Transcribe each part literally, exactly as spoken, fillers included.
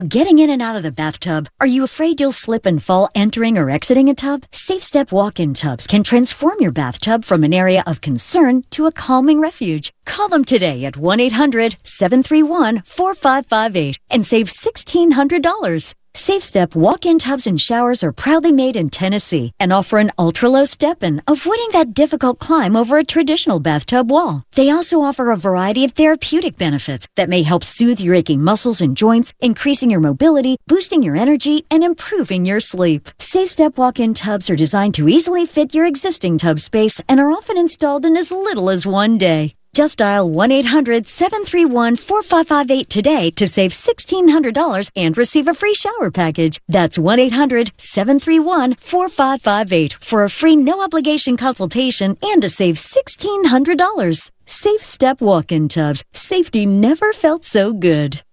Getting in and out of the bathtub? Are you afraid you'll slip and fall entering or exiting a tub? SafeStep walk-in tubs can transform your bathtub from an area of concern to a calming refuge. Call them today at one eight hundred seven three one four five five eight and save one thousand six hundred dollars. SafeStep walk-in tubs and showers are proudly made in Tennessee and offer an ultra-low step-in, avoiding that difficult climb over a traditional bathtub wall. They also offer a variety of therapeutic benefits that may help soothe your aching muscles and joints, increasing your mobility, boosting your energy, and improving your sleep. SafeStep walk-in tubs are designed to easily fit your existing tub space and are often installed in as little as one day. Just dial one eight hundred seven three one four five five eight today to save one thousand six hundred dollars and receive a free shower package. That's one eight hundred seven three one four five five eight for a free no-obligation consultation and to save one thousand six hundred dollars. SafeStep walk-in tubs. Safety never felt so good.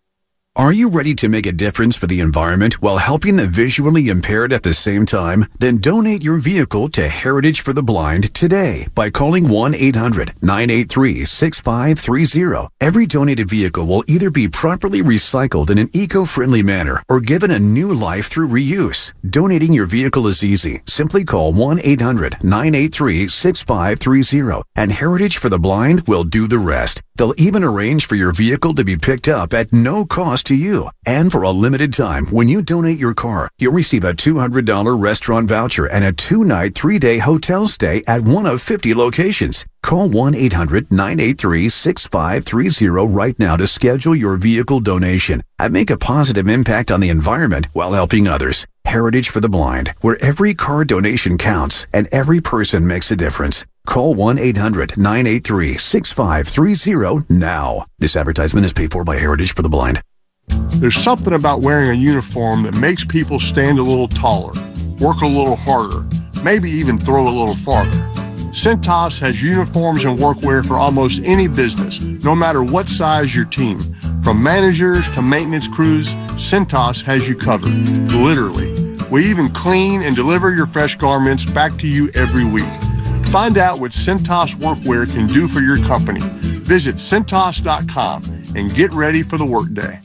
Are you ready to make a difference for the environment while helping the visually impaired at the same time? Then donate your vehicle to Heritage for the Blind today by calling one eight hundred nine eight three six five three zero. Every donated vehicle will either be properly recycled in an eco-friendly manner or given a new life through reuse. Donating your vehicle is easy. Simply call one eight hundred nine eight three six five three zero and Heritage for the Blind will do the rest. They'll even arrange for your vehicle to be picked up at no cost to you. And for a limited time, when you donate your car, you'll receive a two hundred dollars restaurant voucher and a two-night, three-day hotel stay at one of fifty locations. Call one eight hundred nine eight three six five three zero right now to schedule your vehicle donation and make a positive impact on the environment while helping others. Heritage for the Blind, where every car donation counts and every person makes a difference. Call one eight hundred nine eight three six five three zero now. This advertisement is paid for by Heritage for the Blind. There's something about wearing a uniform that makes people stand a little taller, work a little harder, maybe even throw a little farther. Cintas has uniforms and workwear for almost any business, no matter what size your team. From managers to maintenance crews, Cintas has you covered, literally. We even clean and deliver your fresh garments back to you every week. Find out what Cintas Workwear can do for your company. Visit Cintas dot com and get ready for the workday.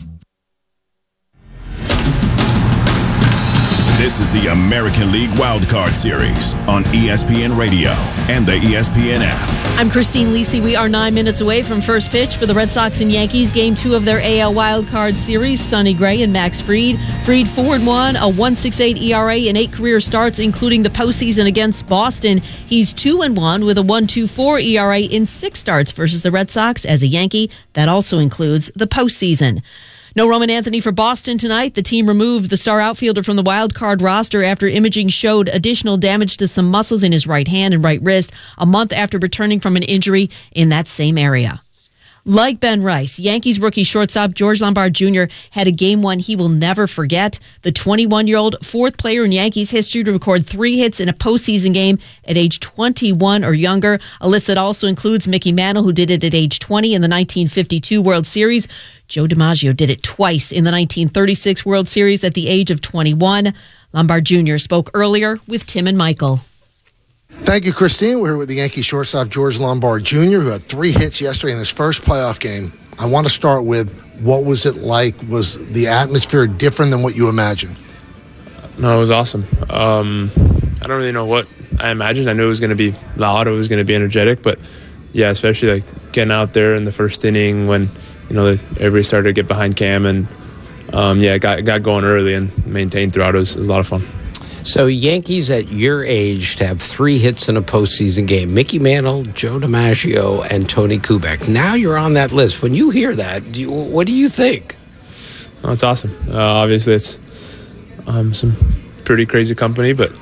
This is the American League Wildcard Series on E S P N Radio and the E S P N app. I'm Christine Lisi. We are nine minutes away from first pitch for the Red Sox and Yankees, game two of their A L Wildcard Series. Sonny Gray and Max Fried. Fried four and one, a one point six eight E R A in eight career starts, including the postseason against Boston. He's two and one with a one point two four E R A in six starts versus the Red Sox as a Yankee. That also includes the postseason. No Roman Anthony for Boston tonight. The team removed the star outfielder from the wild card roster after imaging showed additional damage to some muscles in his right hand and right wrist a month after returning from an injury in that same area. Like Ben Rice, Yankees rookie shortstop George Lombard Junior had a game one he will never forget. The twenty-one-year-old fourth player in Yankees history to record three hits in a postseason game at age twenty-one or younger, a list that also includes Mickey Mantle, who did it at age twenty in the nineteen fifty-two World Series. Joe DiMaggio did it twice in the nineteen thirty-six World Series at the age of twenty-one. Lombard Junior spoke earlier with Tim and Michael. Thank you, Christine. We're here with the Yankee shortstop, George Lombard Junior, who had three hits yesterday in his first playoff game. I want to start with, what was it like? Was the atmosphere different than what you imagined? No, it was awesome. Um, I don't really know what I imagined. I knew it was going to be loud. It was going to be energetic. But, yeah, especially like getting out there in the first inning when, you know, everybody started to get behind Cam. And, um, yeah, got got going early and maintained throughout. It was, it was a lot of fun. So Yankees at your age to have three hits in a postseason game. Mickey Mantle, Joe DiMaggio, and Tony Kubek. Now you're on that list. When you hear that, do you, what do you think? Oh, it's awesome. Uh, obviously, it's um, some pretty crazy company, but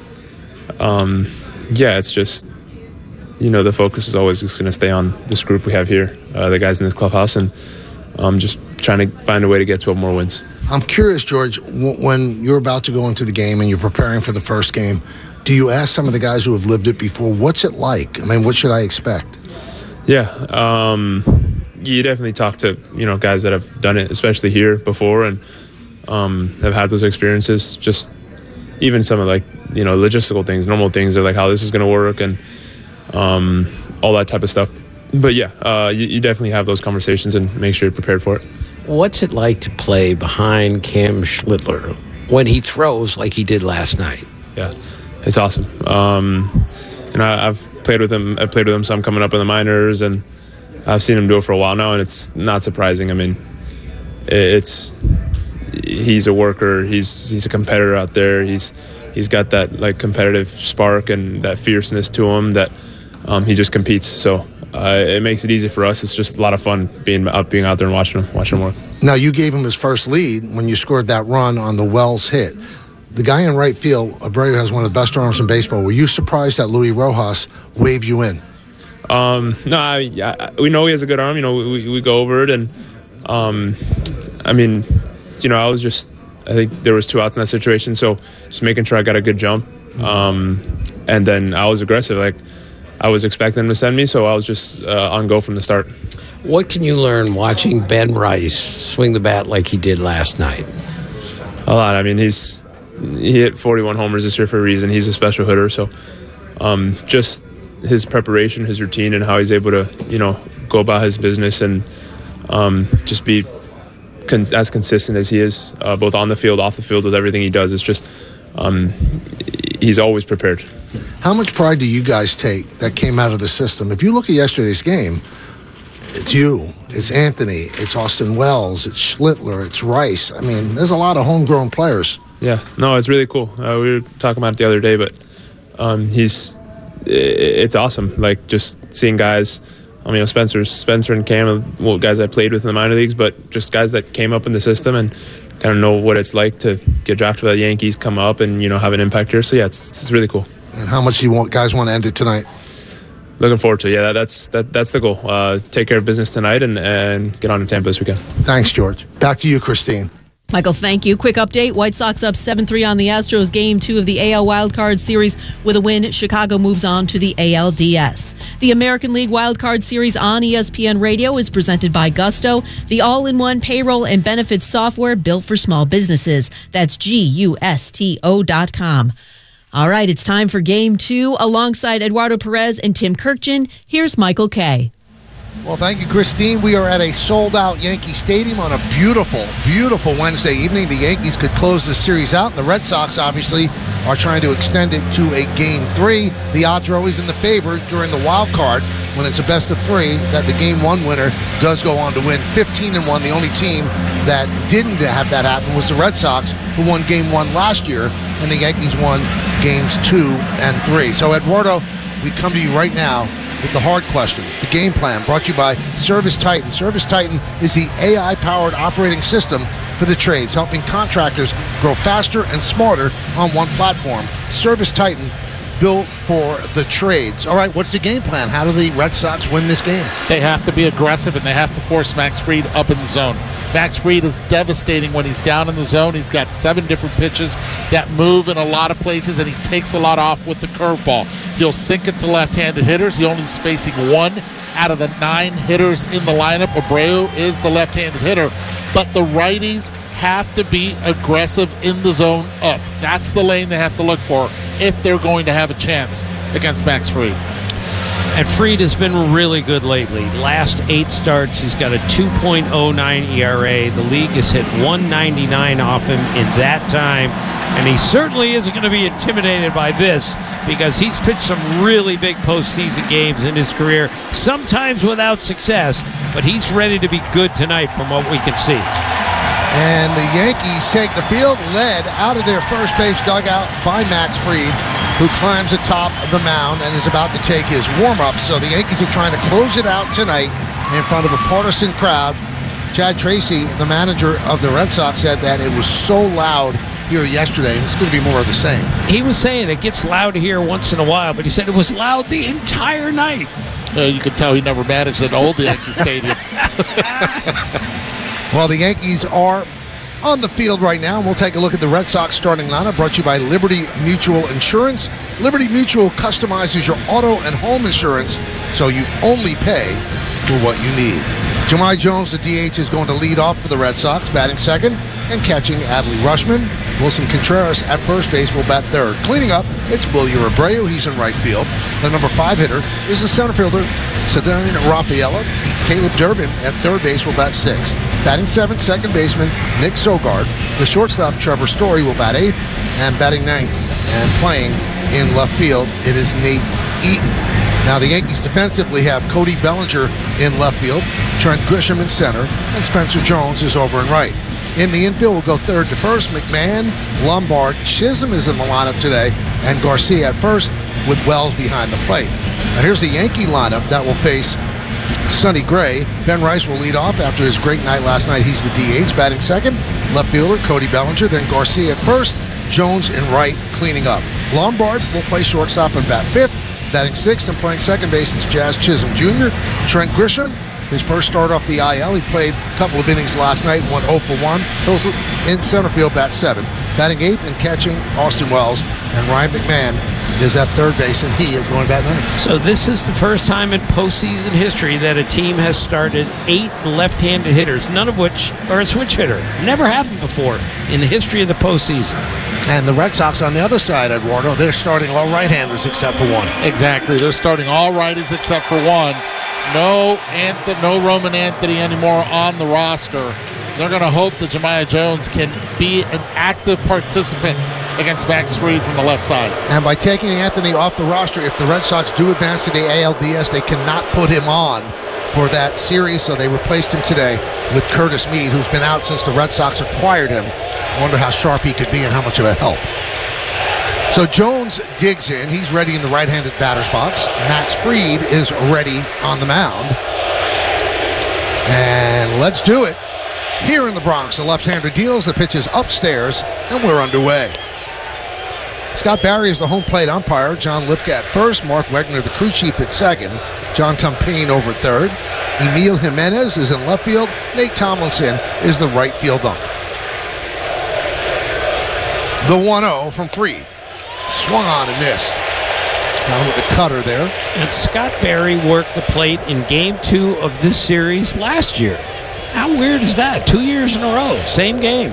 um, yeah, it's just, you know, the focus is always just going to stay on this group we have here, uh, the guys in this clubhouse, and um, just trying to find a way to get twelve more wins. I'm curious, George, when you're about to go into the game and you're preparing for the first game, do you ask some of the guys who have lived it before, what's it like? I mean, what should I expect? Yeah, um, you definitely talk to, you know, guys that have done it, especially here before, and um, have had those experiences. Just even some of, like, you know, logistical things, normal things, of like how this is going to work and um, all that type of stuff. But yeah, uh, you, you definitely have those conversations and make sure you're prepared for it. what's it like to play behind Cam Schlittler when he throws like he did last night? Yeah, it's awesome. Um, you know, I've played with him. I played with him some coming up in the minors, and I've seen him do it for a while now, and it's not surprising. I mean, it's he's a worker. He's he's a competitor out there. He's he's got that like competitive spark and that fierceness to him that um, he just competes. So uh, it makes it easy for us. It's just a lot of fun being out being out there and watching him watching him work. Now, you gave him his first lead when you scored that run on the Wells hit. The guy in right field, Abreu, has one of the best arms in baseball. Were you surprised that Luis Rojas waved you in? Um, no, I, I, we know he has a good arm. You know, we, we go over it, and um, I mean, you know, I was just, I think there was two outs in that situation, so just making sure I got a good jump, um, and then I was aggressive. Like I was expecting him to send me, so I was just uh, on go from the start. What can you learn watching Ben Rice swing the bat like he did last night? A lot. I mean, he's he hit forty-one homers this year for a reason. He's a special hitter, so um, just his preparation, his routine, and how he's able to, you know, go about his business and um, just be con- as consistent as he is, uh, both on the field, off the field, with everything he does. It's just um, he's always prepared. How much pride do you guys take that came out of the system? If you look at yesterday's game, it's you, it's Anthony, it's Austin Wells, it's Schlittler, it's Rice. I mean, there's a lot of homegrown players. Yeah, no, it's really cool. Uh, we were talking about it the other day, but um, he's it's awesome. Like just seeing guys, I mean, Spencer, Spencer and Cam, well, guys I played with in the minor leagues, but just guys that came up in the system and kind of know what it's like to get drafted by the Yankees, come up and, you know, have an impact here. So yeah, it's, it's really cool. And how much do you want guys want to end it tonight? Looking forward to it. Yeah, that, that's that, that's the goal. Uh, take care of business tonight and, and get on to Tampa this weekend. Thanks, George. Back to you, Christine. Michael, thank you. Quick update. White Sox up seven three on the Astros. Game two of the A L Wildcard Series. With a win, Chicago moves on to the A L D S. The American League Wildcard Series on E S P N Radio is presented by Gusto, the all-in-one payroll and benefits software built for small businesses. That's G U S T O dot com. All right, it's time for Game two. Alongside Eduardo Perez and Tim Kirkjian, here's Michael Kay. Well, thank you, Christine. We are at a sold-out Yankee Stadium on a beautiful, beautiful Wednesday evening. The Yankees could close this series out, and the Red Sox, obviously, are trying to extend it to a Game three. The odds are always in the favor during the wild card when it's a best of three that the Game one winner does go on to win fifteen and one. The only team that didn't have that happen was the Red Sox, who won Game one last year, and the Yankees won Games two and three. So, Eduardo, we come to you right now with the hard question, the game plan, brought to you by Service Titan. Service Titan is the A I-powered operating system for the trades, helping contractors grow faster and smarter on one platform. Service Titan, built for the trades. All right, what's the game plan? How do the Red Sox win this game? They have to be aggressive, and they have to force Max Fried up in the zone. Max Fried is devastating when he's down in the zone. He's got seven different pitches that move in a lot of places, and he takes a lot off with the curveball. He'll sink it to left-handed hitters. He only is facing one out of the nine hitters in the lineup. Abreu is the left-handed hitter, but the righties have to be aggressive in the zone up. That's the lane they have to look for if they're going to have a chance against Max Fried. And Fried has been really good lately. Last eight starts, he's got a two point oh nine E R A. The league has hit one ninety-nine off him in that time. And he certainly isn't going to be intimidated by this because he's pitched some really big postseason games in his career, sometimes without success, but he's ready to be good tonight from what we can see. And the Yankees take the field, led out of their first base dugout by Max Fried, who climbs atop the mound and is about to take his warm-up. So the Yankees are trying to close it out tonight in front of a partisan crowd. Chad Tracy, the manager of the Red Sox, said that it was so loud here yesterday, and it's going to be more of the same. He was saying it gets loud here once in a while, but he said it was loud the entire night. Uh, you can tell he never managed an old Yankee Stadium. Well, the Yankees are on the field right now. We'll take a look at the Red Sox starting lineup, brought to you by Liberty Mutual Insurance. Liberty Mutual customizes your auto and home insurance so you only pay for what you need. Jahmai Jones, the D H, is going to lead off for the Red Sox, batting second and catching Adley Rutschman. Wilson Contreras at first base will bat third. Cleaning up, it's Wilyer Abreu. He's in right field. The number five hitter is the center fielder, Cedric Rafaela. Caleb Durbin at third base will bat sixth. Batting seventh, second baseman Nick Sogard. The shortstop, Trevor Story, will bat eighth. And batting ninth and playing in left field, it is Nate Eaton. Now the Yankees defensively have Cody Bellinger in left field, Trent Grisham in center, and Spencer Jones is over in right. In the infield, we'll go third to first. McMahon, Lombard, Chisholm is in the lineup today, and Garcia at first with Wells behind the plate. Now here's the Yankee lineup that will face Sonny Gray. Ben Rice will lead off after his great night last night. He's the D H. Batting second, left fielder Cody Bellinger, then Garcia at first, Jones in right, cleaning up. Lombard will play shortstop and bat fifth. Batting sixth and playing second base is Jazz Chisholm Junior Trent Grisham, his first start off the I L. He played a couple of innings last night, went oh for one. He's in center field, bat seven. Batting eighth and catching, Austin Wells. And Ryan McMahon is at third base, and he is going to bat ninth. So this is the first time in postseason history that a team has started eight left-handed hitters, none of which are a switch hitter. Never happened before in the history of the postseason. And the Red Sox on the other side, Eduardo, they're starting all right-handers except for one. Exactly. They're starting all righties except for one. No Anthony, no Roman Anthony anymore on the roster. They're going to hope that Jemiah Jones can be an active participant against Max Fried from the left side. And by taking Anthony off the roster, if the Red Sox do advance to the A L D S, they cannot put him on for that series, so they replaced him today with Curtis Mead, who's been out since the Red Sox acquired him. I wonder how sharp he could be and how much of a help. So Jones digs in. He's ready in the right-handed batter's box. Max Fried is ready on the mound. And let's do it. Here in the Bronx, the left-hander deals, the pitch is upstairs, and we're underway. Scott Barry is the home plate umpire. John Lipka at first. Mark Wegner, the crew chief, at second. John Tumpane over third. Emil Jimenez is in left field. Nate Tomlinson is the right field ump. The one oh from Fried. Swung on and missed. Down with the cutter there. And Scott Barry worked the plate in game two of this series last year. How weird is that? Two years in a row, same game.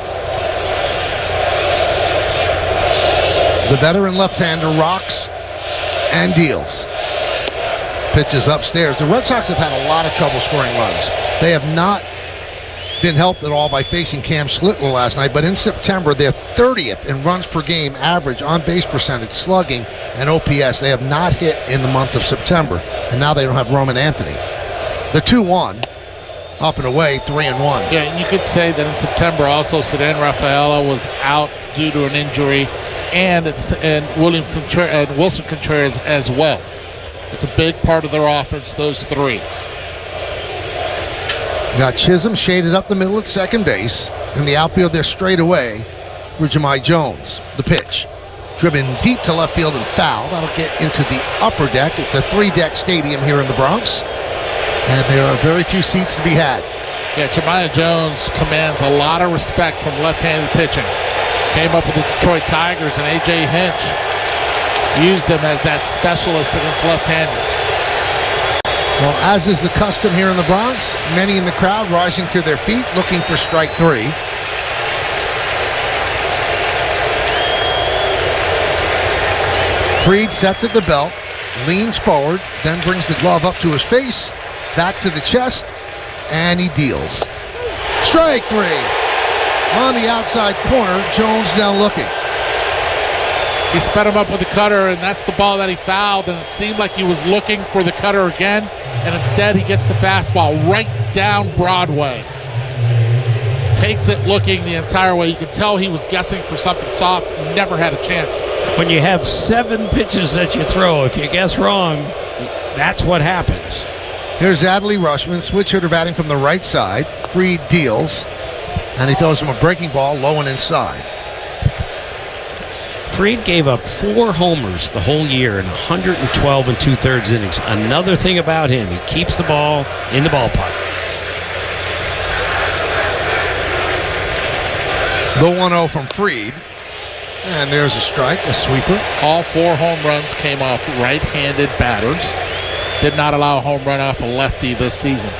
The veteran left-hander rocks and deals. Pitches upstairs. The Red Sox have had a lot of trouble scoring runs. They have not been helped at all by facing Cam Slitler last night, but in September, they're thirtieth in runs per game average, on base percentage, slugging, and O P S. They have not hit in the month of September, and now they don't have Roman Anthony. The two one, up and away, three and one. Yeah, and you could say that in September also, Cedric Rafaela was out due to an injury, and it's and William Contreras, and Wilson Contreras as well. It's a big part of their offense, those three. Got Chisholm shaded up the middle at second base. In the outfield, they're straight away for Jemiah Jones. The pitch. Driven deep to left field and foul. That'll get into the upper deck. It's a three-deck stadium here in the Bronx. And there are very few seats to be had. Yeah, Jemiah Jones commands a lot of respect from left-handed pitching. Came up with the Detroit Tigers, and A J Hinch used him as that specialist against left-handers. Well, as is the custom here in the Bronx, many in the crowd rising to their feet, looking for strike three. Fried sets at the belt, leans forward, then brings the glove up to his face, back to the chest, and he deals. Strike three. On the outside corner, Jones now looking. He sped him up with the cutter, and that's the ball that he fouled, and it seemed like he was looking for the cutter again, and instead he gets the fastball right down Broadway. Takes it looking the entire way. You could tell he was guessing for something soft, never had a chance. When you have seven pitches that you throw, if you guess wrong, that's what happens. Here's Adley Rushman, switch hitter batting from the right side. Fried deals, and he throws him a breaking ball low and inside. Fried gave up four homers the whole year in one hundred twelve and two-thirds innings. Another thing about him, he keeps the ball in the ballpark. The one oh from Fried. And there's a strike, a sweeper. All four home runs came off right-handed batters. Did not allow a home run off a lefty this season.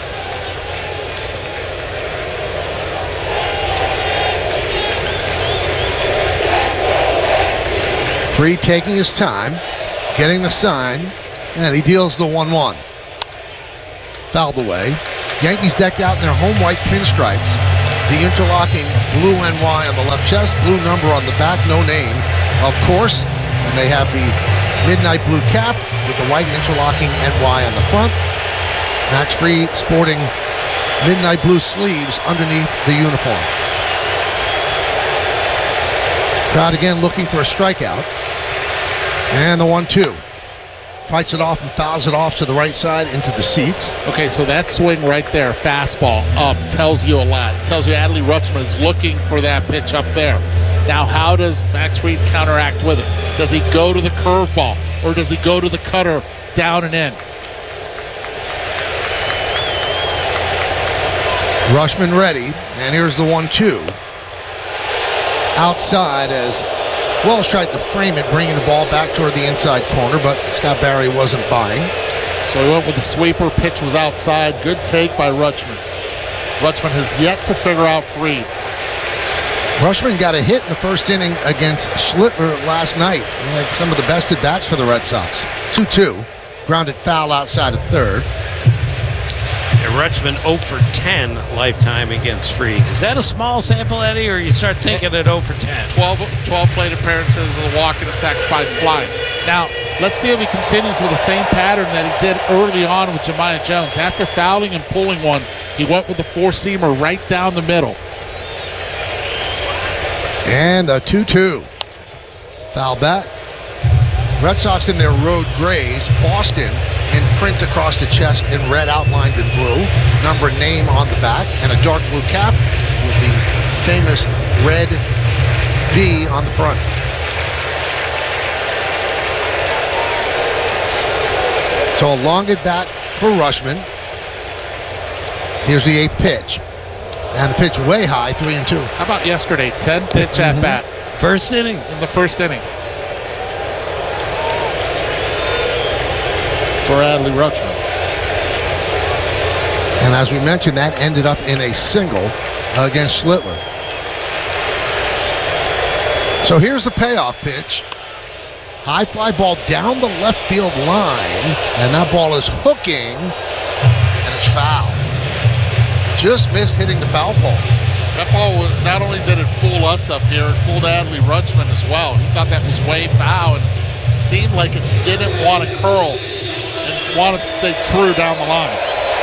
Fried taking his time, getting the sign, and he deals the one one. Fouled away. Yankees decked out in their home white pinstripes. The interlocking blue N Y on the left chest, blue number on the back, no name, of course. And they have the midnight blue cap with the white interlocking N Y on the front. Max Fried sporting midnight blue sleeves underneath the uniform. Crowd again looking for a strikeout. And the one two. Fights it off and fouls it off to the right side into the seats. Okay, so that swing right there, fastball up, tells you a lot. It tells you Adley Rutschman is looking for that pitch up there. Now, how does Max Fried counteract with it? Does he go to the curveball, or does he go to the cutter down and in? Rutschman ready, and here's the one two. Outside as Wells tried to frame it, bringing the ball back toward the inside corner, but Scott Barry wasn't buying. So he went with the sweeper. Pitch was outside. Good take by Rutschman. Rutschman has yet to figure out Fried. Rutschman got a hit in the first inning against Schlittler last night. He had some of the best at bats for the Red Sox. two two. Grounded foul outside of third. And Rutschman oh for ten lifetime against Fried. Is that a small sample, Eddie, or you start thinking at oh for ten? twelve, twelve plate appearances, a walk and a sacrifice fly. Now, let's see if he continues with the same pattern that he did early on with Jemiah Jones. After fouling and pulling one, he went with the four-seamer right down the middle. And a two two. Foul back. Red Sox in their road grays. Boston in print across the chest in red outlined in blue. Number and name on the back. And a dark blue cap with the famous red V on the front. So a long at bat for Rutschman. Here's the eighth pitch. And the pitch way high, three and two. How about yesterday? ten pitch mm-hmm. at bat. First inning? In the first inning. For Adley Rutschman. And as we mentioned, that ended up in a single against Schlittler. So here's the payoff pitch. High fly ball down the left field line. And that ball is hooking. And it's foul. Just missed hitting the foul pole. That ball was, not only did it fool us up here, it fooled Adley Rutschman as well. He thought that was way foul and it seemed like it didn't want to curl and wanted to stay true down the line.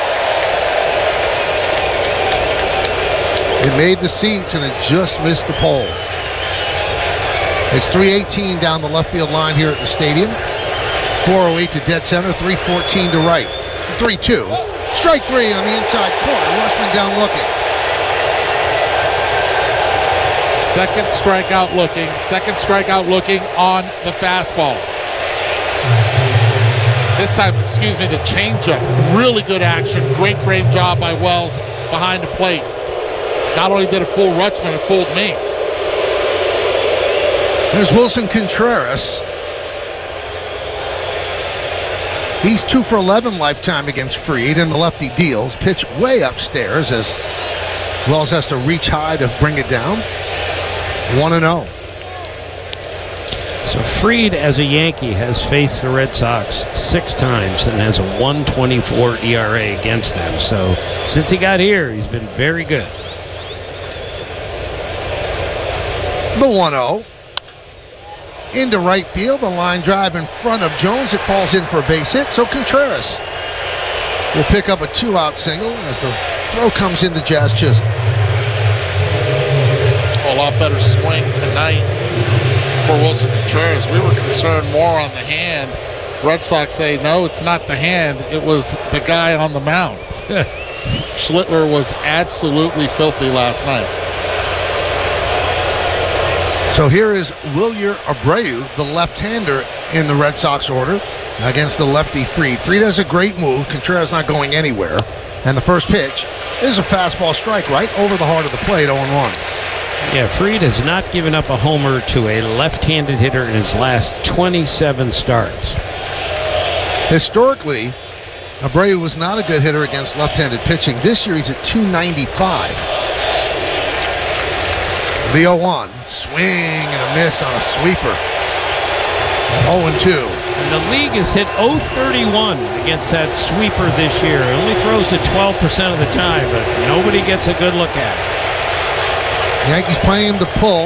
It made the seats and it just missed the pole. It's three eighteen down the left field line here at the stadium. four oh eight to dead center, three fourteen to right. three two. Strike three on the inside corner. Rutschman down looking. Second strikeout looking. Second strikeout looking on the fastball. This time, excuse me, the changeup. Really good action. Great frame job by Wells behind the plate. Not only did it fool Rutschman, it fooled me. There's Wilson Contreras. He's two for eleven lifetime against Fried, and the lefty deals. Pitch way upstairs as Wells has to reach high to bring it down. one and oh. So Fried, as a Yankee, has faced the Red Sox six times and has a one twenty-four E R A against them. So since he got here, he's been very good. The one oh. Into right field, the line drive in front of Jones. It falls in for a base hit, so Contreras will pick up a two-out single as the throw comes into Jazz Chisholm. A lot better swing tonight for Wilson Contreras. We were concerned more on the hand. Red Sox say, no, it's not the hand. It was the guy on the mound. Schlittler was absolutely filthy last night. So here is Wilyer Abreu, the left-hander in the Red Sox order, against the lefty Fried. Fried has a great move. Contreras not going anywhere. And the first pitch is a fastball strike right over the heart of the plate, oh and one. Yeah, Fried has not given up a homer to a left-handed hitter in his last twenty-seven starts. Historically, Abreu was not a good hitter against left-handed pitching. This year he's at two ninety-five. The oh one, swing and a miss on a sweeper. oh and two. And the league has hit oh thirty-one against that sweeper this year. It only throws it twelve percent of the time, but nobody gets a good look at it. Yankees playing him to pull.